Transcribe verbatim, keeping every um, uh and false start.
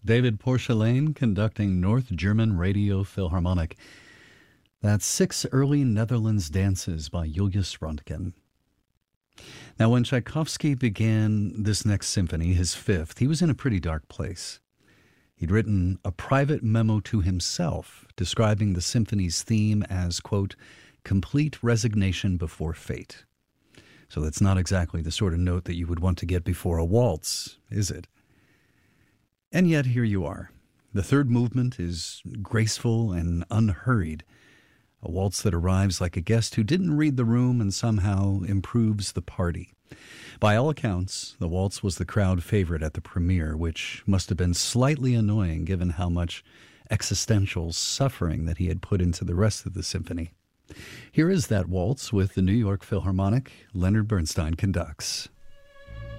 David Porcelain conducting North German Radio Philharmonic. That's six early Netherlands dances by Julius Röntgen. Now, when Tchaikovsky began this next symphony, his fifth, he was in a pretty dark place. He'd written a private memo to himself describing the symphony's theme as, quote, complete resignation before fate. So that's not exactly the sort of note that you would want to get before a waltz, is it? And yet here you are. The third movement is graceful and unhurried, a waltz that arrives like a guest who didn't read the room and somehow improves the party. By all accounts, the waltz was the crowd favorite at the premiere, which must have been slightly annoying given how much existential suffering that he had put into the rest of the symphony. Here is that waltz with the New York Philharmonic. Leonard Bernstein conducts.